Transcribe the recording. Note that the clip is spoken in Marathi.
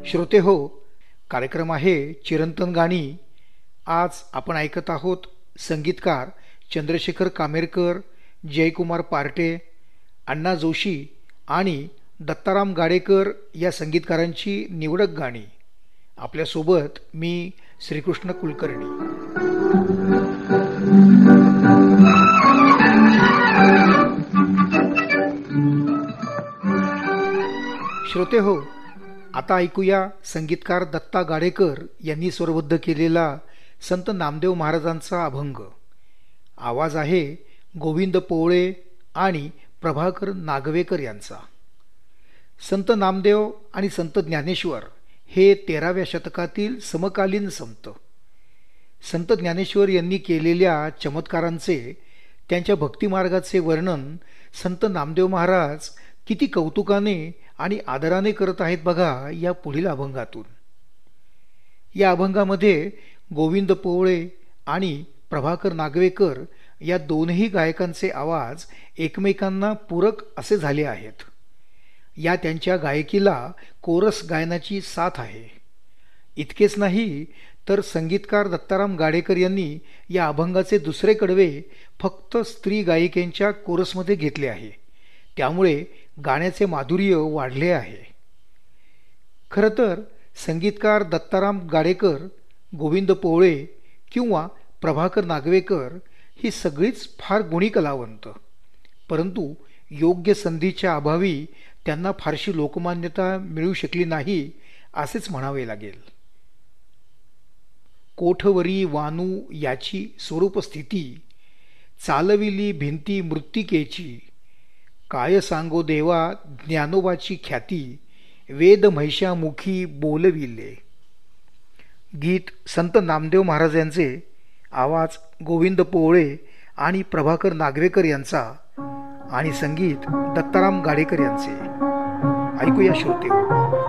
श्रोते हो, कार्यक्रम आहे चिरंतन गाणी. आज आपण ऐकत आहोत संगीतकार चंद्रशेखर कामेरकर, जयकुमार पार्टे, अण्णा जोशी आणि दत्ताराम गाडेकर या संगीतकारांची निवडक गाणी. आपल्यासोबत मी श्रीकृष्ण कुलकर्णी. श्रोते हो, आता ऐकूया संगीतकार दत्ता गाडेकर यांनी स्वरबद्ध केलेला संत नामदेव महाराजांचा अभंग. आवाज आहे गोविंद पोवळे आणि प्रभाकर नागवेकर यांचा. संत नामदेव आणि संत ज्ञानेश्वर हे 13व्या शतकातील समकालीन संत. संत ज्ञानेश्वर यांनी केलेल्या चमत्कारांचे, त्यांच्या भक्तिमार्गाचे वर्णन संत नामदेव महाराज किती कौतुकाने आणि आदराने करत आहेत बघा या पुढील अभंगातून. या अभंगामध्ये गोविंद पोवळे आणि प्रभाकर नागवेकर या दोनही गायकांचे आवाज एकमेकांना पूरक असे झाले आहेत. या त्यांच्या गायकीला कोरस गायनाची साथ आहे. इतकेच नाही तर संगीतकार दत्ताराम गाडेकर यांनी या अभंगाचे दुसरे कडवे फक्त स्त्री गायिकेंच्या कोरसमध्ये घेतले आहे. त्यामुळे गाण्याचे माधुर्य वाढले आहे. खरं तर संगीतकार दत्ताराम गाडेकर, गोविंद पोवळे किंवा प्रभाकर नागवेकर ही सगळीच फार गुणी कलावंत, परंतु योग्य संधीच्या अभावी त्यांना फारशी लोकमान्यता मिळू शकली नाही असेच म्हणावे लागेल. कोठवरी वानू याची स्वरूप स्थिती, चालविली भिंती मृत्तिकेची, काय सांगो देवा ज्ञानोबाची ख्याती, वेद महिषामुखी बोलविले. गीत संत नामदेव महाराज यांचे, आवाज गोविंद पोवळे आणि प्रभाकर नागवेकर यांचा आणि संगीत दत्ताराम गाडेकर यांचे. ऐकूया श्रोते.